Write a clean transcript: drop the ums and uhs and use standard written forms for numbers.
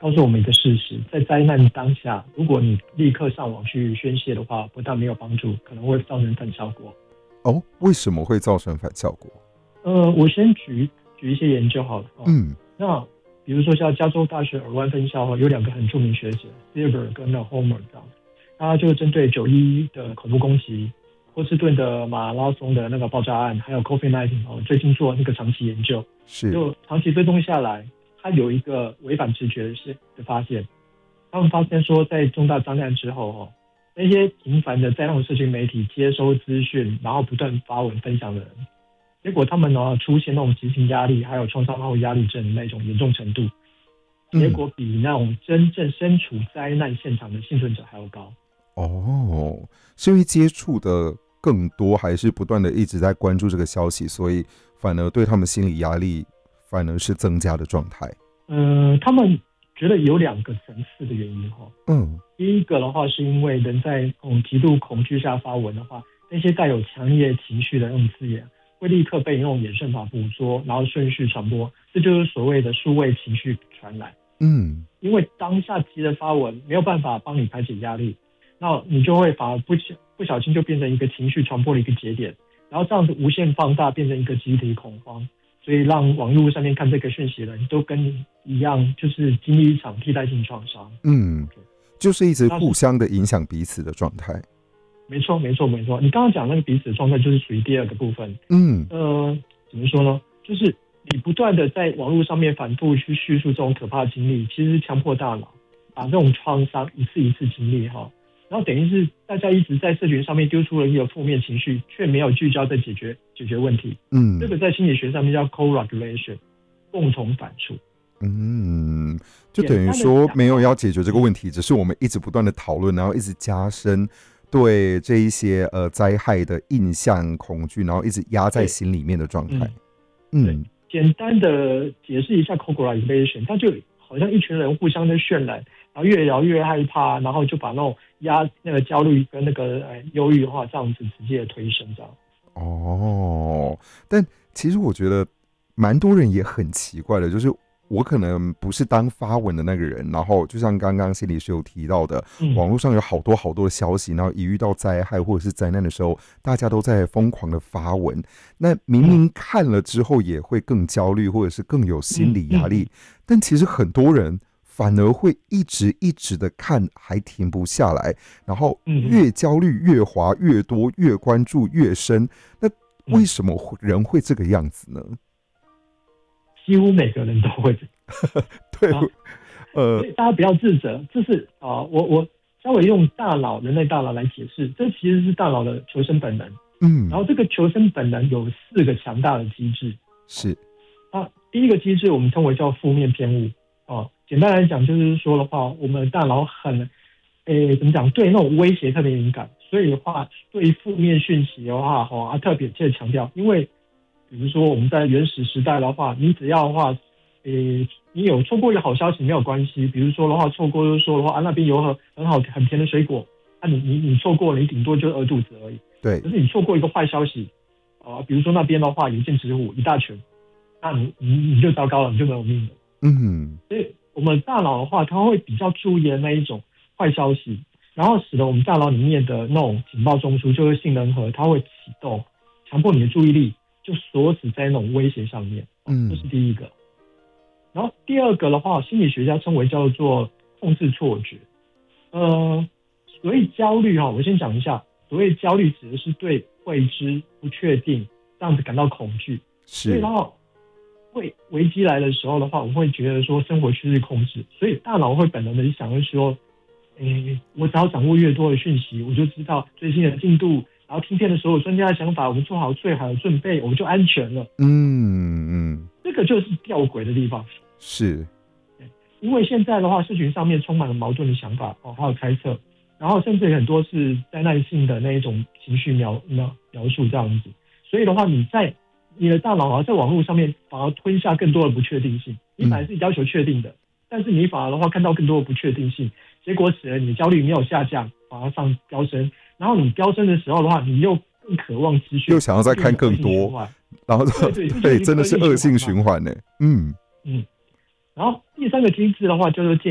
告诉我们一个事实，在灾难当下，如果你立刻上网去宣泄的话，不但没有帮助，可能会造成反效果。 哦，为什么会造成反效果？ 我先举一些研究好了。那比如说像加州大学尔湾分校有2个很著名学者 Silver 跟 Homer 这样，他就针对911的恐怖攻击、波士顿的马拉松的那个爆炸案，还有 COVID-19 最近做那个长期研究，就长期追踪下来，他有一个违反直觉的发现。他们发现说，在重大灾难之后，那些频繁的在那种社群媒体接收资讯，然后不断发文分享的人，结果他们出现那种急性压力，还有创伤后压力症那种严重程度，结果比那种真正身处灾难现场的幸存者还要高。 哦，是因为接触的更多，还是不断的一直在关注这个消息，所以反而对他们心理压力反而是增加的状态？ 他们觉得有2个层次的原因。第一个的话，是因为人在极度恐惧下发文的话，那些带有强烈情绪的那种字眼，会立刻被那种演算法捕捉，然后顺序传播，这就是所谓的数位情绪传染。因为当下急着发文，没有办法帮你排解压力，那你就会反而不小心就变成一个情绪传播的一个节点，然后这样子无限放大，变成一个集体恐慌，所以让网络上面看这个讯息的人都跟你一样，就是经历一场替代性创伤。 就是一直互相的影响彼此的状态。 没错。你刚刚讲那个彼此的状态，就是属于第2个部分。怎么说呢？就是你不断的在网络上面反复去叙述这种可怕的经历，其实强迫大脑把这种创伤一次一次经历然后等于是大家一直在社群上面丢出了一个负面情绪，却没有聚焦在解决问题。这个在心理学上面叫 co-regulation， 共同反刍。 就等于说没有要解决这个问题，只是我们一直不断的讨论，然后一直加深对这一些灾害的印象恐惧，然后一直压在心里面的状态。 简单的解释一下 co-regulation， 它就好像一群人互相的渲染，然后越聊越害怕，然后就把那个焦虑跟那个忧郁的话，这样子直接的推升这样。 但其实我觉得蛮多人也很奇怪的，就是我可能不是当发文的那个人，然后就像刚刚心理师有提到的，网络上有好多好多的消息，然后一遇到灾害或者是灾难的时候，大家都在疯狂的发文，那明明看了之后也会更焦虑，或者是更有心理压力，但其实很多人反而会一直的看，还停不下来，然后越焦虑越滑越多，越关注越深。那为什么人会这个样子呢？ 几乎每个人都会对， 所以大家不要自责，这是我稍微用人类大脑来解释，这其实是大脑的求生本能。然后这个求生本能有4个强大的机制。第一个机制我们称为叫负面偏误。简单来讲就是说的话，我们的大脑怎么讲，对那种威胁特别敏感，所以的话对于负面讯息的话特别强调。因为比如说我们在原始时代的话，你只要的话你有错过一个好消息没有关系，比如说的话错过就是说的话那边有很甜的水果，你错过了，你顶多就饿肚子而已。 对。 可是你错过一个坏消息比如说那边的话有一件植物一大群，那你就糟糕了，你就没有命了。所以我们大脑的话，它会比较注意的那一种坏消息，然后使得我们大脑里面的那种警报中枢，就是杏仁核，它会启动，强迫你的注意力就锁死在那种威胁上面。这是第一个。然后第2个的话，心理学家称为叫做控制错觉。所谓焦虑我先讲一下，所谓焦虑指的是对未知、不确定这样子感到恐惧。所以然后危机来的时候的话，我们会觉得说生活趋势控制，所以大脑会本能的想会说，我只要掌握越多的讯息，我就知道最新的进度，然后听遍了所有专家的想法，我们做好最好的准备，我们就安全了。这个就是吊诡的地方。 是因为现在的话，社群上面充满了矛盾的想法还有猜测，然后甚至很多是灾难性的那一种情绪描述这样子。所以的话，你的大脑在网络上面反而吞下更多的不确定性。你本来是要求确定的，但是你反而的话看到更多的不确定性，结果使得你的焦虑没有下降，反而上飙升。然后你飙升的时候的话，你又更渴望资讯， 又想要再看更多，然后对，真的是恶性循环呢。 然后第3个机制的话，就是